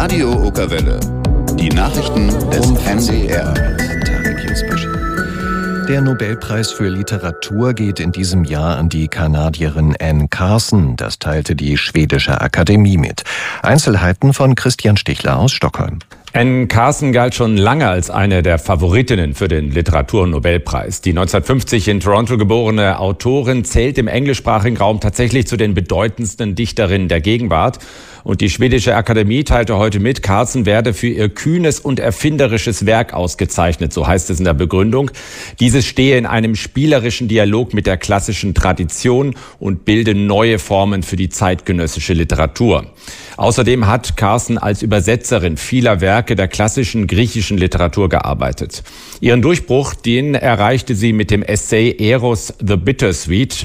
Radio Okerwelle. Die Nachrichten des NDR. Der Nobelpreis für Literatur geht in diesem Jahr an die Kanadierin Anne Carson. Das teilte die schwedische Akademie mit. Einzelheiten von Christian Stichler aus Stockholm. Anne Carson galt schon lange als eine der Favoritinnen für den Literaturnobelpreis. Die 1950 in Toronto geborene Autorin zählt im englischsprachigen Raum tatsächlich zu den bedeutendsten Dichterinnen der Gegenwart. Und die schwedische Akademie teilte heute mit, Carson werde für ihr kühnes und erfinderisches Werk ausgezeichnet, so heißt es in der Begründung. Dieses stehe in einem spielerischen Dialog mit der klassischen Tradition und bilde neue Formen für die zeitgenössische Literatur. Außerdem hat Carson als Übersetzerin vieler Werke der klassischen griechischen Literatur gearbeitet. Ihren Durchbruch, den erreichte sie mit dem Essay Eros the Bittersweet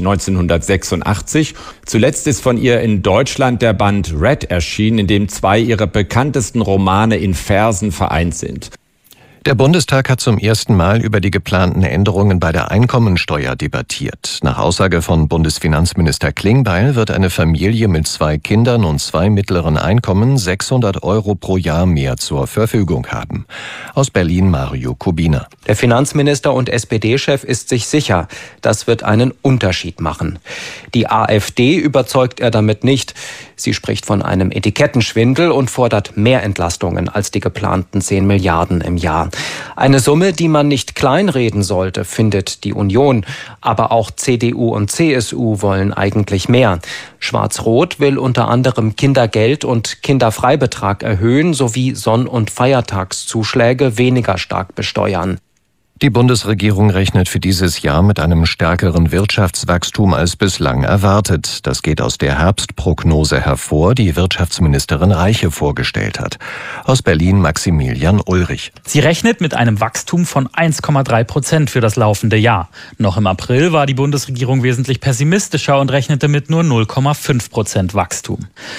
1986. Zuletzt ist von ihr in Deutschland der Band Red erschienen, in dem 2 ihrer bekanntesten Romane in Versen vereint sind. Der Bundestag hat zum ersten Mal über die geplanten Änderungen bei der Einkommensteuer debattiert. Nach Aussage von Bundesfinanzminister Klingbeil wird eine Familie mit 2 Kindern und 2 mittleren Einkommen 600 € pro Jahr mehr zur Verfügung haben. Aus Berlin Mario Kubina. Der Finanzminister und SPD-Chef ist sich sicher, das wird einen Unterschied machen. Die AfD überzeugt er damit nicht. Sie spricht von einem Etikettenschwindel und fordert mehr Entlastungen als die geplanten 10 Milliarden im Jahr. Eine Summe, die man nicht kleinreden sollte, findet die Union. Aber auch CDU und CSU wollen eigentlich mehr. Schwarz-Rot will unter anderem Kindergeld und Kinderfreibetrag erhöhen sowie Sonn- und Feiertagszuschläge weniger stark besteuern. Die Bundesregierung rechnet für dieses Jahr mit einem stärkeren Wirtschaftswachstum als bislang erwartet. Das geht aus der Herbstprognose hervor, die Wirtschaftsministerin Reiche vorgestellt hat. Aus Berlin Maximilian Ulrich. Sie rechnet mit einem Wachstum von 1,3% für das laufende Jahr. Noch im April war die Bundesregierung wesentlich pessimistischer und rechnete mit nur 0,5% Wachstum.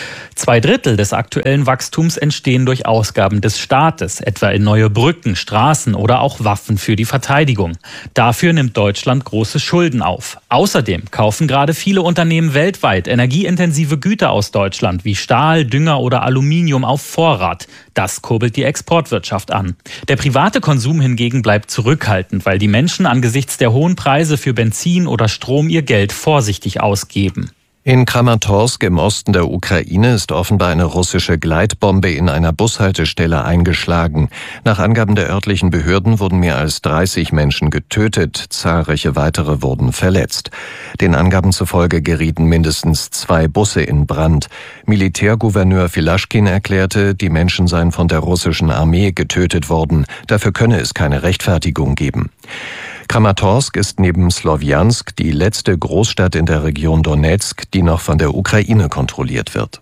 2/3 des aktuellen Wachstums entstehen durch Ausgaben des Staates, etwa in neue Brücken, Straßen oder auch Waffen für die Verteidigung. Dafür nimmt Deutschland große Schulden auf. Außerdem kaufen gerade viele Unternehmen weltweit energieintensive Güter aus Deutschland wie Stahl, Dünger oder Aluminium auf Vorrat. Das kurbelt die Exportwirtschaft an. Der private Konsum hingegen bleibt zurückhaltend, weil die Menschen angesichts der hohen Preise für Benzin oder Strom ihr Geld vorsichtig ausgeben. In Kramatorsk im Osten der Ukraine ist offenbar eine russische Gleitbombe in einer Bushaltestelle eingeschlagen. Nach Angaben der örtlichen Behörden wurden mehr als 30 Menschen getötet, zahlreiche weitere wurden verletzt. Den Angaben zufolge gerieten mindestens 2 Busse in Brand. Militärgouverneur Filaschkin erklärte, die Menschen seien von der russischen Armee getötet worden. Dafür könne es keine Rechtfertigung geben. Kramatorsk ist neben Slowjansk die letzte Großstadt in der Region Donezk, die noch von der Ukraine kontrolliert wird.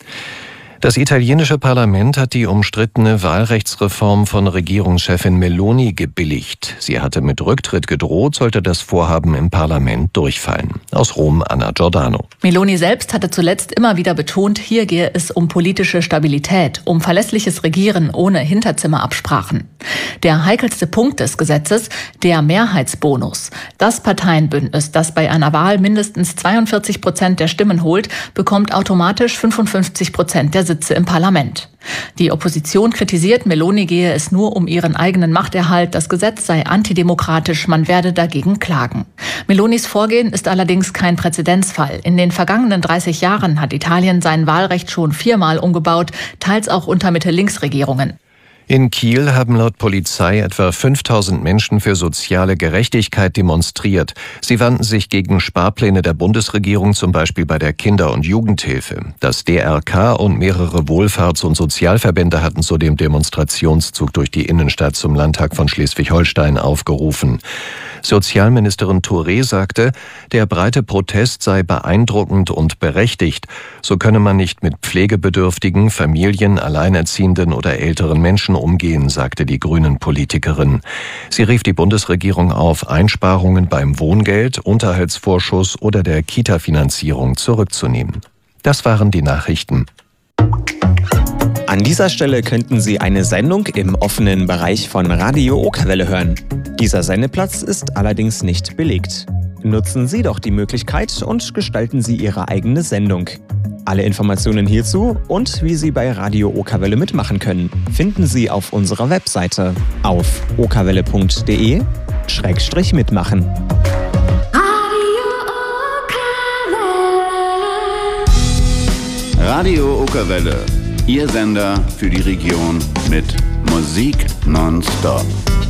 Das italienische Parlament hat die umstrittene Wahlrechtsreform von Regierungschefin Meloni gebilligt. Sie hatte mit Rücktritt gedroht, sollte das Vorhaben im Parlament durchfallen. Aus Rom Anna Giordano. Meloni selbst hatte zuletzt immer wieder betont, hier gehe es um politische Stabilität, um verlässliches Regieren ohne Hinterzimmerabsprachen. Der heikelste Punkt des Gesetzes, der Mehrheitsbonus. Das Parteienbündnis, das bei einer Wahl mindestens 42% der Stimmen holt, bekommt automatisch 55% der Sitze im Parlament. Die Opposition kritisiert, Meloni gehe es nur um ihren eigenen Machterhalt, das Gesetz sei antidemokratisch, man werde dagegen klagen. Melonis Vorgehen ist allerdings kein Präzedenzfall. In den vergangenen 30 Jahren hat Italien sein Wahlrecht schon 4-mal umgebaut, teils auch unter Mitte-Links-Regierungen. In Kiel haben laut Polizei etwa 5000 Menschen für soziale Gerechtigkeit demonstriert. Sie wandten sich gegen Sparpläne der Bundesregierung, zum Beispiel bei der Kinder- und Jugendhilfe. Das DRK und mehrere Wohlfahrts- und Sozialverbände hatten zu dem Demonstrationszug durch die Innenstadt zum Landtag von Schleswig-Holstein aufgerufen. Sozialministerin Touré sagte, der breite Protest sei beeindruckend und berechtigt. So könne man nicht mit Pflegebedürftigen, Familien, Alleinerziehenden oder älteren Menschen umgehen, sagte die Grünen-Politikerin. Sie rief die Bundesregierung auf, Einsparungen beim Wohngeld, Unterhaltsvorschuss oder der Kita-Finanzierung zurückzunehmen. Das waren die Nachrichten. An dieser Stelle könnten Sie eine Sendung im offenen Bereich von Radio Okerwelle hören. Dieser Sendeplatz ist allerdings nicht belegt. Nutzen Sie doch die Möglichkeit und gestalten Sie Ihre eigene Sendung. Alle Informationen hierzu und wie Sie bei Radio Okerwelle mitmachen können, finden Sie auf unserer Webseite auf okerwelle.de/mitmachen. Radio Okerwelle, Ihr Sender für die Region mit Musik nonstop.